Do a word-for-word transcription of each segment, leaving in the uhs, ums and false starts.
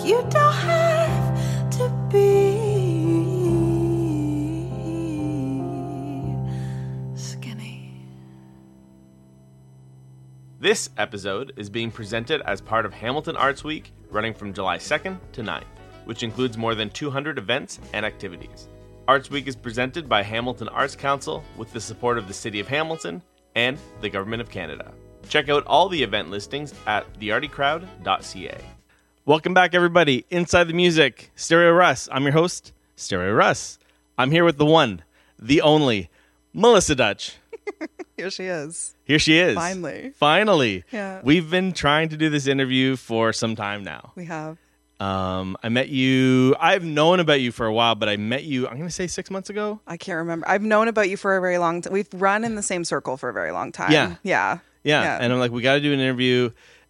You don't have to be skinny. This episode is being presented as part of Hamilton Arts Week, running from July second to ninth, which includes more than two hundred events and activities. Arts Week is presented by Hamilton Arts Council with the support of the City of Hamilton and the Government of Canada. Check out all the event listings at the arty crowd dot c a. Welcome back, everybody. Inside the Music, Stereo Russ. I'm your host, Stereo Russ. I'm here with the one, the only, Melissa Dutch. Here she is. Here she is. Finally. Finally. Yeah. We've been trying to do this interview for some time now. We have. Um, I met you, I've known about you for a while, but I met you, I'm going to say six months ago. I can't remember. I've known about you for a very long time. We've run in the same circle for a very long time. Yeah. Yeah. Yeah. Yeah. And I'm like, we got to do an interview.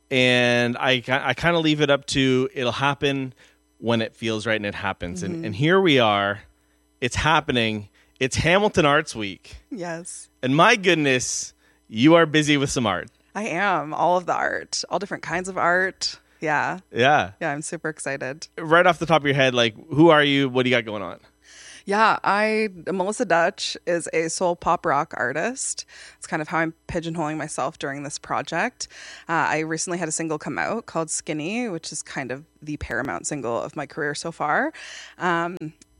And I, I kind of leave it up to, it'll happen when it feels right and it happens. Mm-hmm. And, and here we are. It's happening. It's Hamilton Arts Week. Yes. And my goodness, you are busy with some art. I am. All of the art. All different kinds of art. Yeah. Yeah. Yeah, I'm super excited. Right off the top of your head, like, who are you? What do you got going on? Yeah, I Melissa Dutch is a soul pop rock artist. It's kind of how I'm pigeonholing myself during this project. Uh, I recently had a single come out called Skinny, which is kind of the paramount single of my career so far. Um,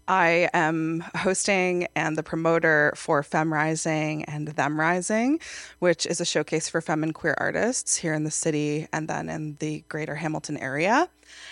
I am hosting and the promoter for Femme Rising and Them Rising, which is a showcase for femme and queer artists here in the city and then in the greater Hamilton area.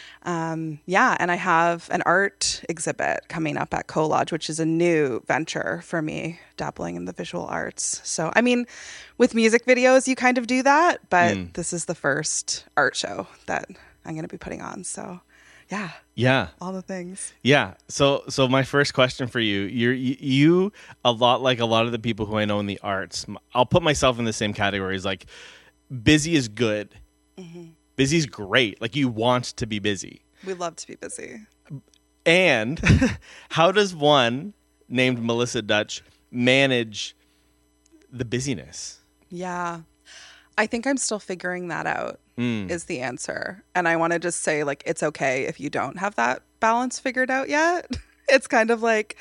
Um, yeah, and I have an art exhibit coming up at Collage, which is a new venture for me, dabbling in the visual arts. So, I mean, with music videos, you kind of do that, but mm. this is the first art show that I'm going to be putting on. So, yeah. Yeah. All the things. Yeah. So, so my first question for you, you're, you, you, a lot like a lot of the people who I know in the arts, I'll put myself in the same categories. Like, busy is good. Mm-hmm. Busy's great. Like, you want to be busy. We love to be busy. And how does one named Melissa Dutch manage the busyness? Yeah. I think I'm still figuring that out mm. is the answer. And I want to just say, like, it's okay if you don't have that balance figured out yet. It's kind of like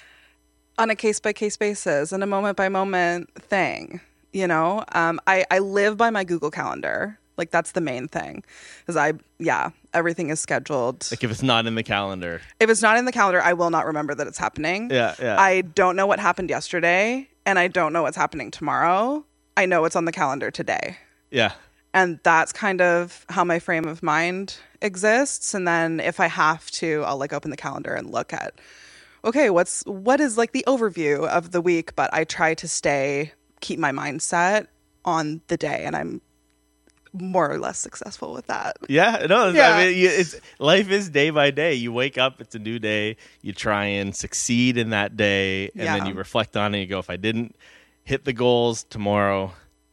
on a case-by-case basis and a moment-by-moment thing, you know? Um, I, I live by my Google Calendar. Like, that's the main thing. Because I, yeah, everything is scheduled. Like, if it's not in the calendar. If it's not in the calendar, I will not remember that it's happening. Yeah, yeah. I don't know what happened yesterday, and I don't know what's happening tomorrow. I know what's on the calendar today. Yeah. And that's kind of how my frame of mind exists. And then if I have to, I'll, like, open the calendar and look at, okay, what's what is, like, the overview of the week? But I try to stay, keep my mindset on the day, and I'm more or less successful with that. Yeah, no, yeah. I mean, it's life is day by day. You wake up, it's a new day. You try and succeed in that day, and yeah. then you reflect on it. And you go, if I didn't hit the goals, tomorrow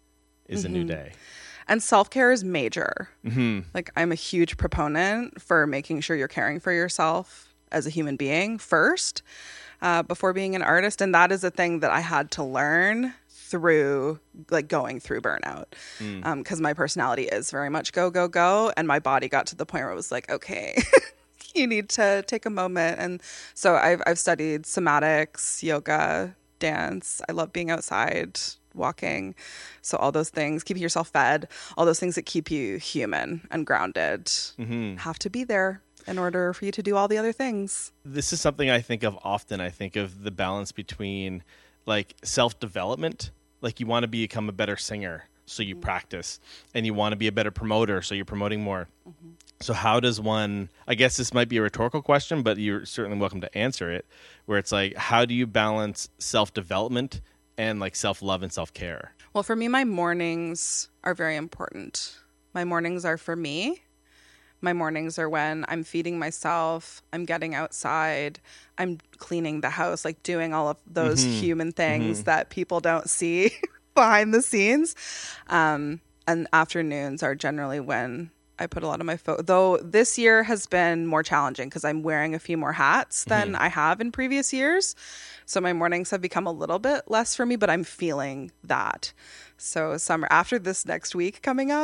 is mm-hmm. a new day. And self-care is major. Mm-hmm. Like, I'm a huge proponent for making sure you're caring for yourself as a human being first, uh, before being an artist. And that is a thing that I had to learn through, like, going through burnout. Mm. Um, because my personality is very much go, go, go. And my body got to the point where it was like, okay, you need to take a moment. And so I've, I've studied somatics, yoga, dance. I love being outside, walking. So all those things, keeping yourself fed, all those things that keep you human and grounded mm-hmm. have to be there in order for you to do all the other things. This is something I think of often. I think of the balance between, like, self-development. Like, you want to become a better singer, so you mm-hmm. practice. And you want to be a better promoter, so you're promoting more. Mm-hmm. So how does one, I guess this might be a rhetorical question, but you're certainly welcome to answer it, where it's like, how do you balance self-development and, like, self-love and self-care? Well, for me, my mornings are very important. My mornings are for me. My mornings are when I'm feeding myself, I'm getting outside, I'm cleaning the house, like doing all of those mm-hmm. human things mm-hmm. that people don't see behind the scenes. Um, and afternoons are generally when I put a lot of my focus, though this year has been more challenging because I'm wearing a few more hats than mm-hmm. I have in previous years. So my mornings have become a little bit less for me, but I'm feeling that. So summer, after this next week coming up,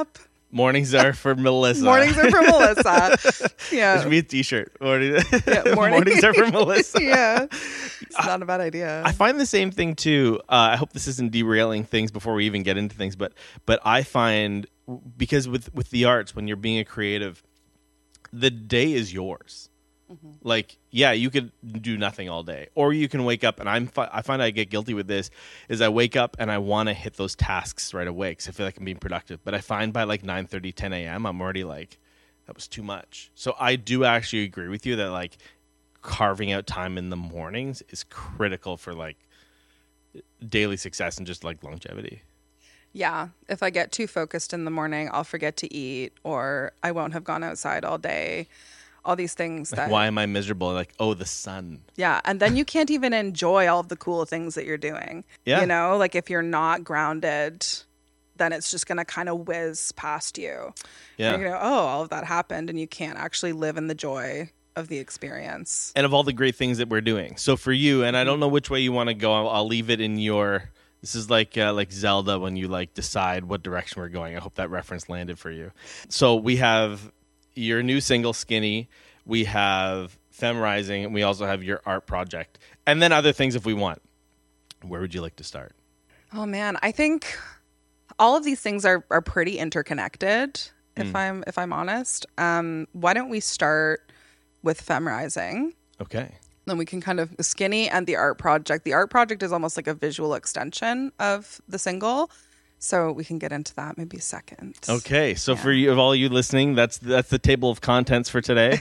Mornings are for Melissa. Mornings are for Melissa. Yeah. It should be a t-shirt. Morning- Yeah, morning. Mornings are for Melissa. Yeah. It's not a bad idea. I find the same thing too. Uh, I hope this isn't derailing things before we even get into things, but but I find, because with, with the arts, when you're being a creative, the day is yours. Mm-hmm. Like, yeah, you could do nothing all day, or you can wake up, and I'm fi- I find I get guilty with this, is I wake up and I want to hit those tasks right away because I feel like I'm being productive. But I find by like nine thirty, ten a.m., I'm already like, that was too much. So I do actually agree with you that like carving out time in the mornings is critical for like daily success and just like longevity. Yeah. If I get too focused in the morning, I'll forget to eat, or I won't have gone outside all day. All these things Like, that... why am I miserable? Like, oh, the sun. Yeah. And then you can't even enjoy all of the cool things that you're doing. Yeah. You know, like if you're not grounded, then it's just going to kind of whiz past you. Yeah. And you're going to, oh, all of that happened, and you can't actually live in the joy of the experience. And of all the great things that we're doing. So for you, and I don't know which way you want to go, I'll, I'll leave it in your... This is like uh, like Zelda when you like decide what direction we're going. I hope that reference landed for you. So we have your new single, Skinny. We have Femme Rising, and we also have your art project, and then other things if we want. Where would you like to start? Oh man, I think all of these things are are pretty interconnected. If Mm. I'm if I'm honest, um, why don't we start with Femme Rising? Okay. Then we can kind of Skinny and the art project. The art project is almost like a visual extension of the single. So we can get into that maybe second. Okay, so Yeah. for you, of all you listening, that's that's the table of contents for today.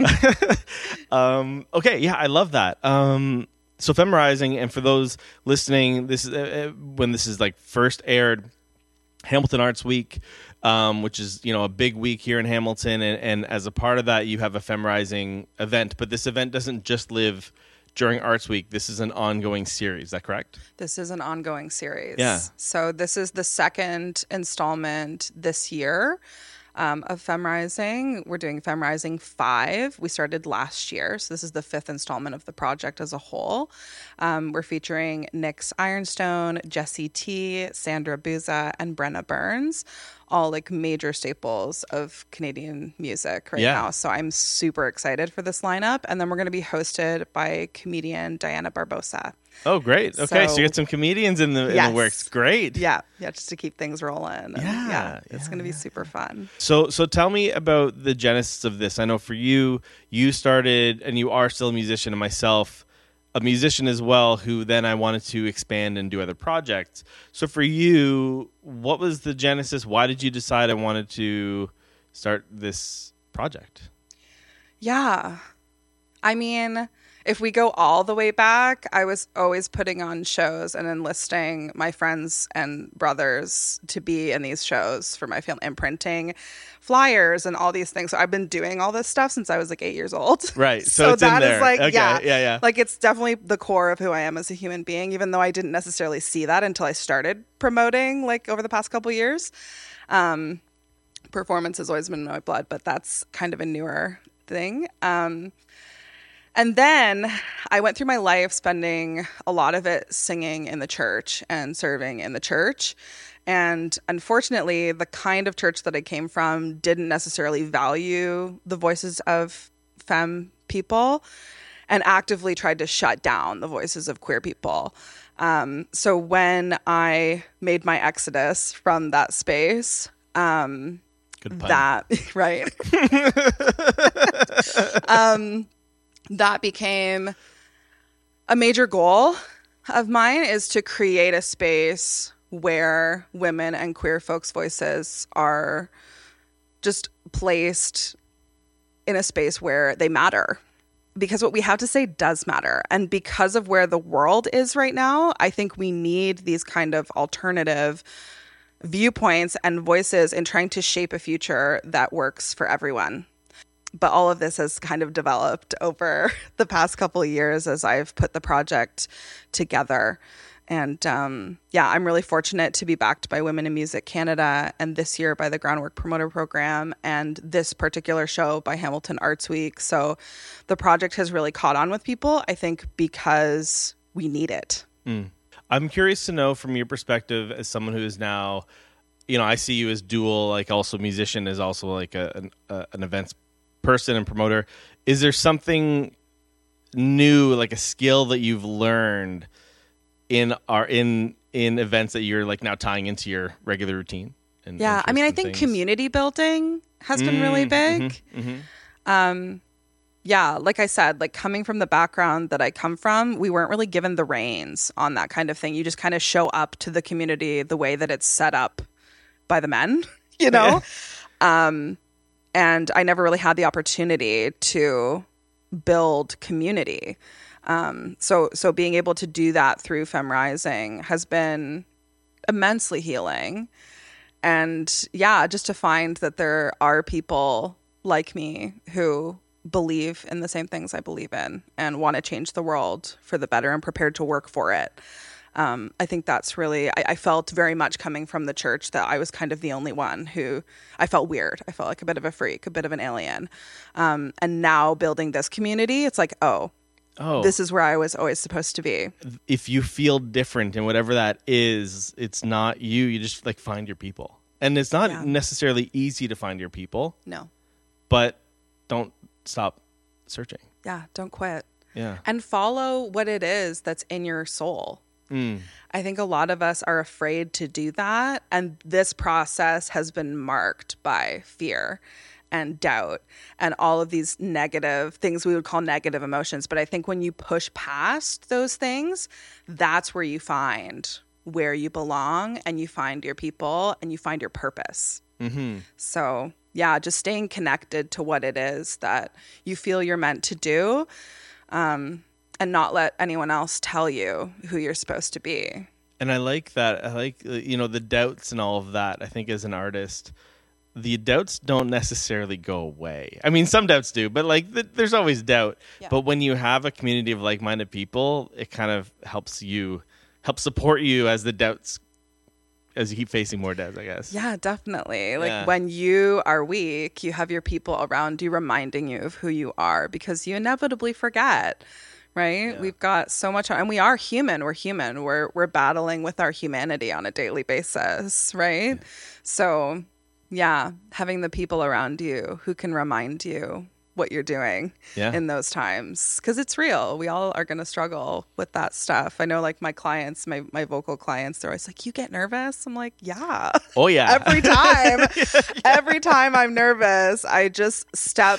um, okay, yeah, I love that. Um, so Femme Rising, and for those listening, this is uh, when this is like first aired, Hamilton Arts Week, um, which is you know a big week here in Hamilton, and, and as a part of that, you have a Femme Rising event. But this event doesn't just live during Arts Week. This is an ongoing series. Is that correct? This is an ongoing series. Yeah. So this is the second installment this year um, of Femme Rising. We're doing Femme Rising five. We started last year. So this is the fifth installment of the project as a whole. Um, we're featuring Nyx Ironstone, Jessie T, Sandra Buza, and Brenna Burns. All like major staples of Canadian music right Yeah. now. So I'm super excited for this lineup. And then we're going to be hosted by comedian Diana Barbosa. Oh, great. Okay, so, So- you got some comedians in the in Yes. the works. Great. Yeah. Yeah. Just to keep things rolling. And Yeah, It's yeah, going to be yeah, super fun. So so tell me about the genesis of this. I know for you, you started, and you are still a musician, and myself, a musician as well, who then I wanted to expand and do other projects. So for you, what was the genesis? Why did you decide I wanted to start this project? Yeah. I mean, if we go all the way back, I was always putting on shows and enlisting my friends and brothers to be in these shows for my film, imprinting flyers and all these things. So I've been doing all this stuff since I was like eight years old. Right. So, it's that in is there. like, okay. yeah, yeah, yeah. like it's definitely the core of who I am as a human being, even though I didn't necessarily see that until I started promoting like over the past couple years. Um, performance has always been in my blood, but that's kind of a newer thing. Um, And then I went through my life spending a lot of it singing in the church and serving in the church. And unfortunately, the kind of church that I came from didn't necessarily value the voices of femme people and actively tried to shut down the voices of queer people. Um, so when I made my exodus from that space, um, Good pun. that, right. um, that became a major goal of mine, is to create a space where women and queer folks' voices are just placed in a space where they matter. Because what we have to say does matter. And because of where the world is right now, I think we need these kind of alternative viewpoints and voices in trying to shape a future that works for everyone. But all of this has kind of developed over the past couple of years as I've put the project together. And um, yeah, I'm really fortunate to be backed by Women in Music Canada, and this year by the Groundwork Promoter Program, and this particular show by Hamilton Arts Week. So the project has really caught on with people, I think, because we need it. Mm. I'm curious to know from your perspective as someone who is now you know, I see you as dual, like also musician, as also like a, an, a, an events person and promoter. Is there something new, like a skill that you've learned in our in in events that you're like now tying into your regular routine? And Yeah, I mean, I think things? community building has been really Mm, big. mhm, mhm. Um, yeah, like I said, like coming from the background that I come from, we weren't really given the reins on that kind of thing. You just kind of show up to the community the way that it's set up by the men, you know? um, and I never really had the opportunity to build community. Um, so, so being able to do that through Femme Rising has been immensely healing. And yeah, just to find that there are people like me who believe in the same things I believe in and want to change the world for the better and prepared to work for it. Um, I think that's really, I, I felt very much coming from the church that I was kind of the only one who, I felt weird. I felt like a bit of a freak, a bit of an alien. Um, and now building this community, it's like, oh, Oh, this is where I was always supposed to be. if you feel different and whatever that is, it's not you. You just like find your people. And it's not Yeah. necessarily easy to find your people, No. but don't stop searching. Yeah. Don't quit. Yeah. And follow what it is that's in your soul. Mm. I think a lot of us are afraid to do that. And this process has been marked by fear and doubt and all of these negative things we would call negative emotions. But I think when you push past those things, that's where you find where you belong and you find your people and you find your purpose. Mm-hmm. So yeah, just staying connected to what it is that you feel you're meant to do, um, and not let anyone else tell you who you're supposed to be. And I like that. I like, uh, you know, the doubts and all of that. I think as an artist, the doubts don't necessarily go away. I mean, some doubts do, but like th- there's always doubt. Yeah. But when you have a community of like-minded people, it kind of helps you, help support you as the doubts, as you keep facing more doubts, I guess. Yeah, definitely. Like Yeah. when you are weak, you have your people around you reminding you of who you are because you inevitably forget, right? Yeah. We've got so much, and we are human. We're human. We're we're battling with our humanity on a daily basis, right? So, yeah, having the people around you who can remind you what you're doing Yeah. in those times, because it's real. We all are going to struggle with that stuff. I know, like my clients, my my vocal clients, they're always like, "You get nervous?" I'm like, "Yeah." Oh, yeah. Every time, every time I'm nervous, I just step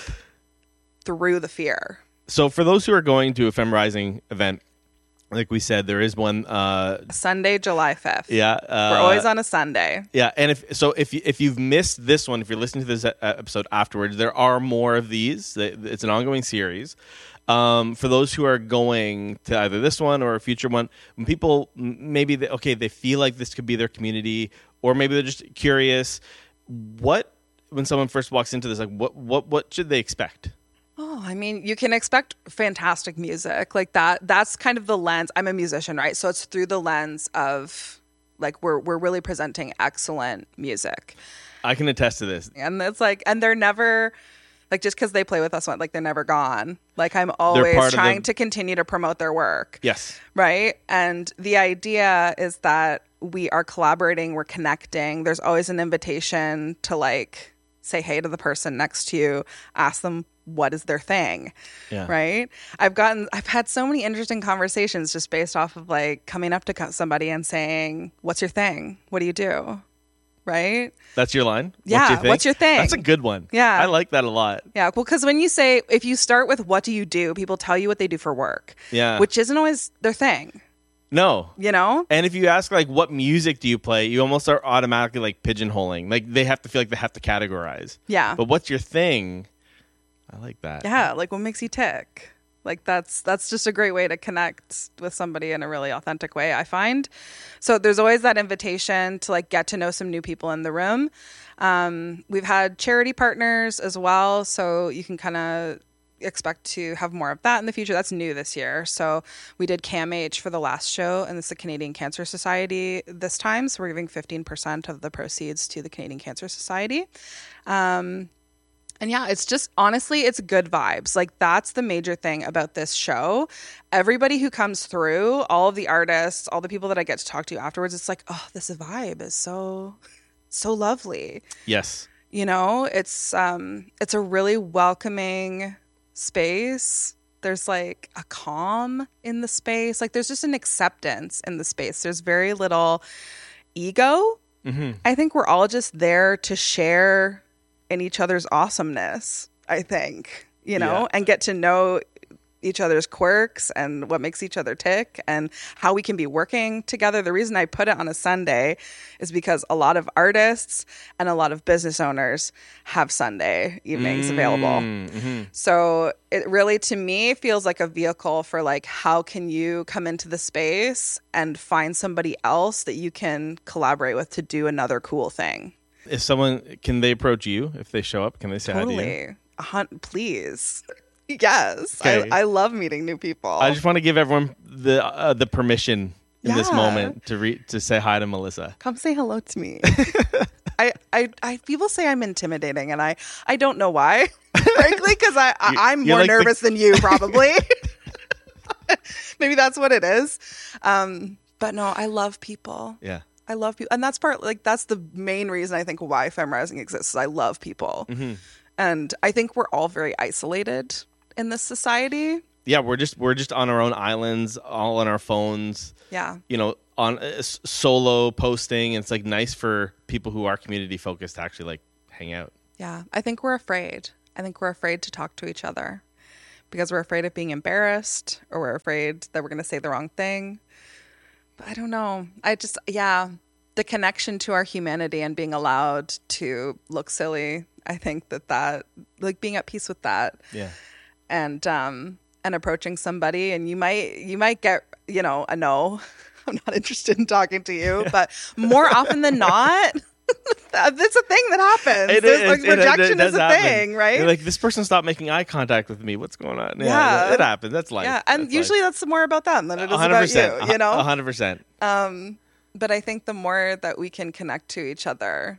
through the fear. So for those who are going to a Femme Rising event, like we said, there is one. Uh, Sunday, July fifth. yeah, uh, We're always on a Sunday. Yeah, and if so, if you, if you've missed this one, if you're listening to this uh, episode afterwards, there are more of these. It's an ongoing series. Um, for those who are going to either this one or a future one, when people maybe they, okay, they feel like this could be their community, or maybe they're just curious. What when someone first walks into this, like what what what should they expect? Oh, I mean, you can expect fantastic music like that. That's kind of the lens. I'm a musician, right? So it's through the lens of like we're we're really presenting excellent music. I can attest to this. And it's like, and they're never like just because they play with us, like they're never gone. Like I'm always part of trying the- to continue to promote their work. Yes. Right. And the idea is that we are collaborating, we're connecting. There's always an invitation to like say hey to the person next to you, ask them what is their thing. Yeah. Right. I've gotten, I've had so many interesting conversations just based off of like coming up to co- somebody and saying, what's your thing? What do you do? Right. That's your line? Yeah, your thing? what's your thing? That's a good one. Yeah. I like that a lot. Yeah, well, because when you say, if you start with what do you do, people tell you what they do for work. Yeah. Which isn't always their thing, No. you know? And if you ask, like, what music do you play, you almost are automatically, like, pigeonholing. Like, they have to feel like they have to categorize. Yeah. But what's your thing? I like that. Yeah, like what makes you tick? Like that's that's just a great way to connect with somebody in a really authentic way, I find. So there's always that invitation to like get to know some new people in the room. Um, we've had charity partners as well, so you can kind of expect to have more of that in the future. That's new this year. So we did CAMH for the last show, and it's the Canadian Cancer Society this time. So we're giving fifteen percent of the proceeds to the Canadian Cancer Society. Um, And yeah, it's just honestly, it's good vibes. Like that's the major thing about this show. Everybody who comes through, all of the artists, all the people that I get to talk to afterwards, it's like, oh, this vibe is so, so lovely. Yes. You know, it's um it's a really welcoming space. There's like a calm in the space. Like there's just an acceptance in the space. There's very little ego. Mm-hmm. I think we're all just there to share in each other's awesomeness, I think, you know, Yeah. and get to know each other's quirks and what makes each other tick and how we can be working together. The reason I put it on a Sunday is because a lot of artists and a lot of business owners have Sunday evenings available. Mm-hmm. So it really, to me, feels like a vehicle for like, how can you come into the space and find somebody else that you can collaborate with to do another cool thing? If someone, can they approach you if they show up? Can they say hi to you? Totally. A hun- please. Yes. Okay. I, I love meeting new people. I just want to give everyone the uh, the permission in this Yeah. moment to re- to say hi to Melissa. Come say hello to me. I, I, I, people say I'm intimidating, and I, I don't know why, frankly, because I, I, You- I'm you're more like the- nervous than you, probably. Maybe that's what it is. Um, but no, I love people. Yeah. I love people. And that's part, like, that's the main reason I think why Femrising exists is I love people. Mm-hmm. And I think we're all very isolated in this society. Yeah, we're just we're just on our own islands, all on our phones. Yeah. You know, on uh, s- solo posting. It's like nice for people who are community focused to actually like hang out. Yeah. I think we're afraid. I think we're afraid to talk to each other because we're afraid of being embarrassed or we're afraid that we're going to say the wrong thing. But I don't know. I just, yeah, the connection to our humanity and being allowed to look silly. I think that that, like being at peace with that. Yeah. And, um, and approaching somebody and you might, you might get, you know, a no, I'm not interested in talking to you, but more often than not, that's a thing that happens. It There's, is- like, it- it- rejection it does is a happen. thing, right? You're like, this person stopped making eye contact with me. What's going on? Yeah. it happens. That's life. yeah. And That's usually life. that's more about them than it is one hundred about percent. you, you know? one hundred percent. Um, but I think the more that we can connect to each other,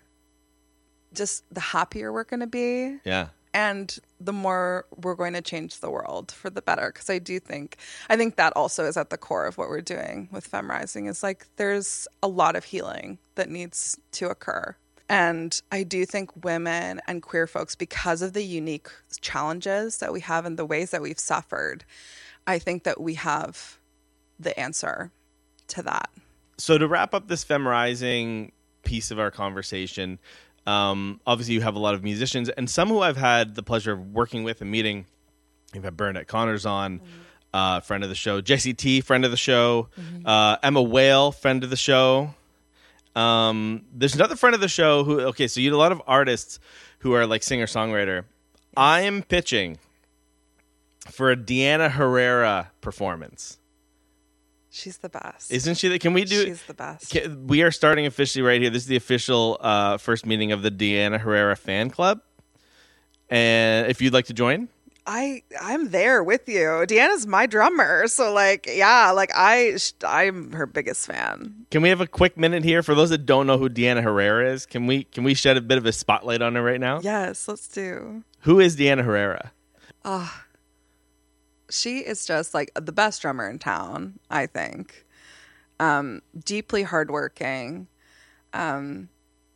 just the happier we're going to be. Yeah. And the more we're going to change the world for the better. Because I do think, I think that also is at the core of what we're doing with Femrising is like, there's a lot of healing that needs to occur. And I do think women and queer folks, because of the unique challenges that we have and the ways that we've suffered, I think that we have the answer to that. So to wrap up this Femrising piece of our conversation, um, obviously you have a lot of musicians and some who I've had the pleasure of working with and meeting. You've had Bernadette Connors on, mm-hmm. uh, friend of the show. Jessie T, friend of the show. Mm-hmm. Uh, Emma Whale, friend of the show. Um, there's another friend of the show who, okay, so you had a lot of artists who are like singer-songwriter. Yes. I am pitching for a Deanna Herrera performance. She's the best. Isn't she? Can we do? She's the best. Can, we are starting officially right here. This is the official uh, first meeting of the Deanna Herrera fan club. And if you'd like to join, I I'm there with you. Deanna's my drummer, so like yeah, like I I'm her biggest fan. Can we have a quick minute here for those that don't know who Deanna Herrera is? Can we can we shed a bit of a spotlight on her right now? Yes, let's do. Who is Deanna Herrera? Ah. Uh, She is just like the best drummer in town, I think. Um, deeply hardworking, um,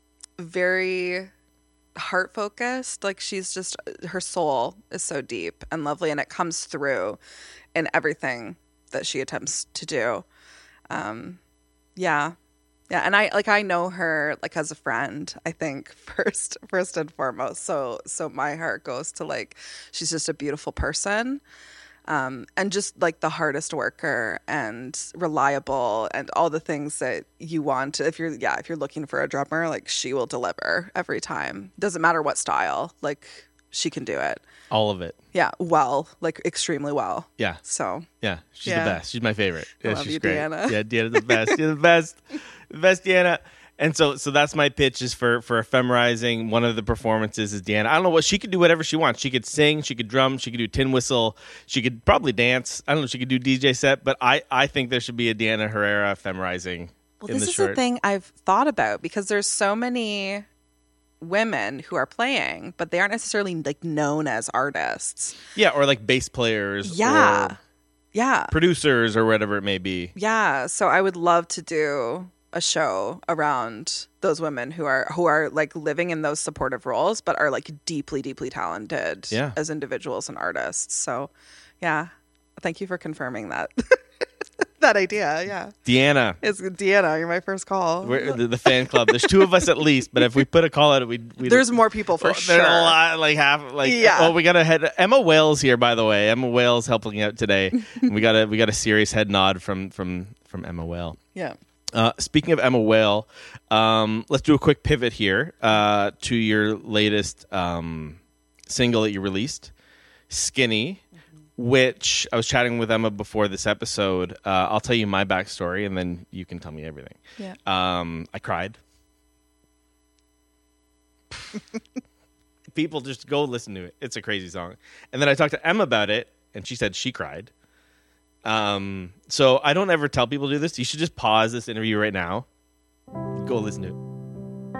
very heart focused. Like she's just, her soul is so deep and lovely, and it comes through in everything that she attempts to do. Um, yeah. Yeah, and I like I know her like as a friend, I think first first and foremost. So so my heart goes to like she's just a beautiful person. Um, and just like the hardest worker and reliable and all the things that you want. If you're, yeah, if you're looking for a drummer, like she will deliver every time. Doesn't matter what style, like she can do it. All of it. Yeah, well, like extremely well. Yeah. So. Yeah, she's yeah. the best. She's my favorite. Yeah, I love she's you, great. Deanna. Yeah, Deanna's the best. You're the best. The best, Deanna. And so, so that's my pitch is for for Femrising. One of the performances is Deanna. I don't know what she could do. Whatever she wants. She could sing. She could drum. She could do tin whistle. She could probably dance. I don't know. She could do D J set. But I, I think there should be a Deanna Herrera Femrising. Well, in this the is short. the thing I've thought about because there's so many women who are playing, but they aren't necessarily like known as artists. Yeah, or like bass players. Yeah, or yeah, producers or whatever it may be. yeah. So I would love to do a show around those women who are who are like living in those supportive roles, but are like deeply, deeply talented Yeah. as individuals and artists. So, yeah, thank you for confirming that that idea. Yeah, Deanna, it's Deanna. You're my first call. we're, the, the fan club. There's two of us at least, but if we put a call out, we we There's more people for well, sure. There's a lot, like half, like Yeah. Oh, we gotta head. Emma Wales here, by the way. Emma Wales helping out today. we got a we got a serious head nod from from from Emma Whale. Yeah. Uh, speaking of Emma Whale, um, let's do a quick pivot here uh, to your latest um, single that you released, Skinny, which I was chatting with Emma before this episode. Uh, I'll tell you my backstory, and then you can tell me everything. Yeah. Um, I cried. People just go listen to it. It's a crazy song. And then I talked to Emma about it, and she said she cried. Um, so I don't ever tell people to do this. You should just pause this interview right now. Go listen to it.